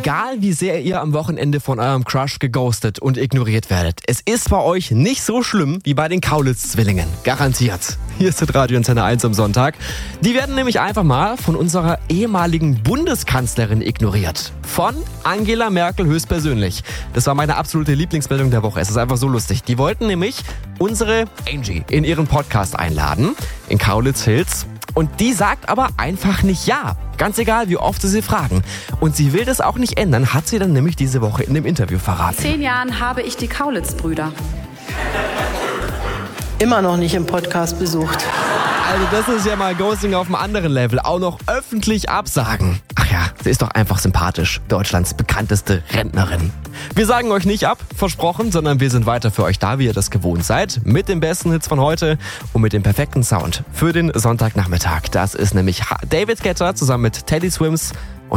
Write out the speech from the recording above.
Egal wie sehr ihr am Wochenende von eurem Crush geghostet und ignoriert werdet, es ist bei euch nicht so schlimm wie bei den Kaulitz-Zwillingen. Garantiert. Hier ist das Radio Antenne 1 am Sonntag. Die werden nämlich einfach mal von unserer ehemaligen Bundeskanzlerin ignoriert. Von Angela Merkel höchstpersönlich. Das war meine absolute Lieblingsmeldung der Woche. Es ist einfach so lustig. Die wollten nämlich unsere Angie in ihren Podcast einladen, in Kaulitz Hills. Und die sagt aber einfach nicht ja. Ganz egal, wie oft sie fragen. Und sie will das auch nicht ändern, hat sie dann nämlich diese Woche in dem Interview verraten. In 10 Jahren habe ich die Kaulitz-Brüder immer noch nicht im Podcast besucht. Also das ist ja mal Ghosting auf einem anderen Level. Auch noch öffentlich absagen. Ach ja, sie ist doch einfach sympathisch. Deutschlands bekannteste Rentnerin. Wir sagen euch nicht ab, versprochen, sondern wir sind weiter für euch da, wie ihr das gewohnt seid. Mit den besten Hits von heute und mit dem perfekten Sound für den Sonntagnachmittag. Das ist nämlich David Guetta zusammen mit Teddy Swims.